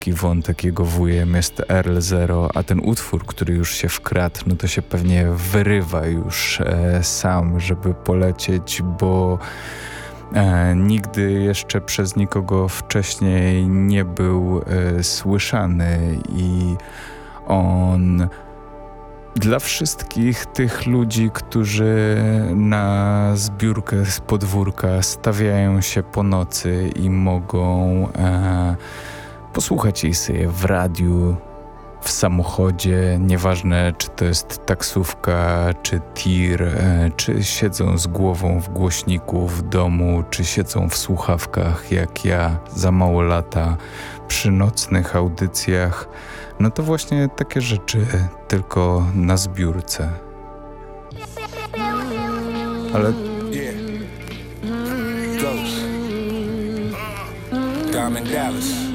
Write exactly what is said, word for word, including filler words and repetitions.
lekki wątek jego wujem jest Earl Zero, a ten utwór, który już się wkradł, no to się pewnie wyrywa już e, sam, żeby polecieć, bo e, nigdy jeszcze przez nikogo wcześniej nie był e, słyszany i on dla wszystkich tych ludzi, którzy na zbiórkę z podwórka stawiają się po nocy i mogą e, posłuchać jej sobie w radiu, w samochodzie, nieważne czy to jest taksówka, czy tir, e, czy siedzą z głową w głośniku w domu, czy siedzą w słuchawkach jak ja za mało lata przy nocnych audycjach. No to właśnie takie rzeczy, tylko na zbiórce. Ale... Yeah. Ghost. Diamond Dallas.